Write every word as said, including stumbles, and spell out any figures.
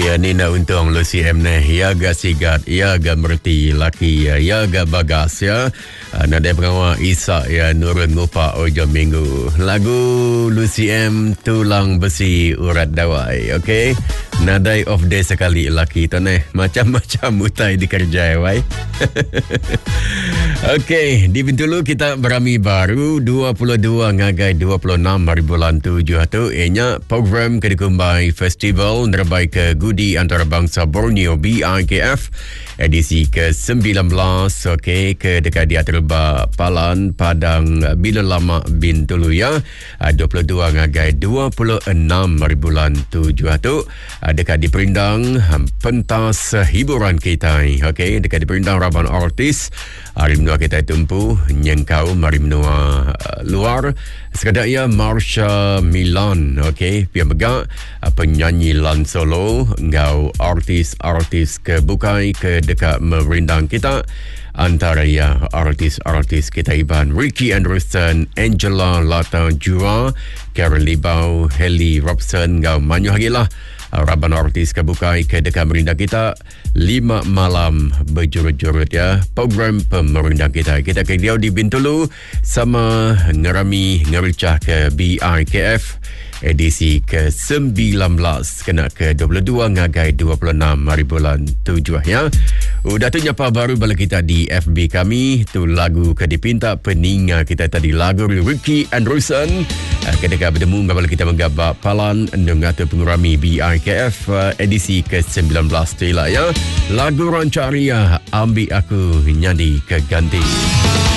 Ya, ni nak untung Lucy M ni. Ya ga sigat, ya ga merti laki, ya, ya ga bagas ya. Uh, Nadai pengawal Isak ya nurun ngupak ojo minggu. Lagu Lucy M tulang besi urat dawai. Okey. Nadai off day sekali laki tu ni. Macam-macam utai dikerjai wai. Okey, di Bintulu kita berami baru dua puluh dua ngagai dua puluh enam hari bulan tujuh tu. Ianya program Kedekumbai Festival Nerbai ke Gudi Antarabangsa Borneo B I K F edisi ke sembilan belas. Okey, ke dekat di Aterba Palan Padang Bila Lama Bintulu ya. dua puluh dua ngagai dua puluh enam hari bulan tujuh tu. Dekat di Perindang pentas hiburan kita. Okey, dekat di Perindang Raban artis. Hari menua kita tumpu nyengkau mari menua uh, luar sekadar ia Marsha Milan. Okey, pihak megak uh, penyanyi lan solo ngau artis-artis ke bukai ke dekat merindang kita antara ya artis-artis kita Iban Ricky Anderson, Angela Lata Jua, Karen Libau, Helly Robson ngau manyu hagilah Raban artis kebukai ke dekat merindang kita lima malam berjurut-jurut ya program pemerindang kita. Kita ke dia di Bintulu sama ngerami ngericah ke B I K F edisi ke sembilan belas kena ke dua puluh dua ngagai dua puluh enam hari bulan tujuh ya. Udah tu nyapa baru balik kita di F B kami tu lagu ke dipinta peninga kita tadi lagu Ricky Anderson ketika bertemu ngabal kita menggabak palan ndengatu pengurami B I K F edisi ke sembilan belas tu lah ya. Lagu Rancaria ambil aku nyanyi ke ganti.